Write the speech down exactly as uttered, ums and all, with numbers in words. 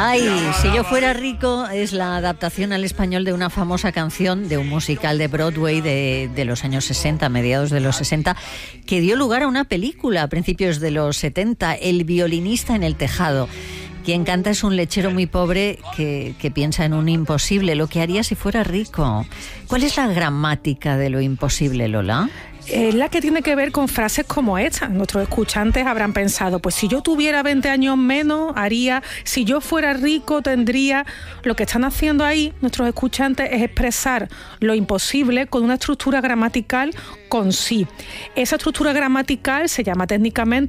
Ay, si yo fuera rico es la adaptación al español de una famosa canción de un musical de Broadway de, de los años sesenta, mediados de los sesenta, que dio lugar a una película a principios de los setenta, El violinista en el tejado. Quien canta es un lechero muy pobre que, que piensa en un imposible, lo que haría si fuera rico. ¿Cuál es la gramática de lo imposible, Lola? Es la que tiene que ver con frases como esta. Nuestros escuchantes habrán pensado, pues si yo tuviera veinte años menos, haría, si yo fuera rico, tendría. Lo que están haciendo ahí nuestros escuchantes es expresar lo imposible con una estructura gramatical con sí. Esa estructura gramatical se llama técnicamente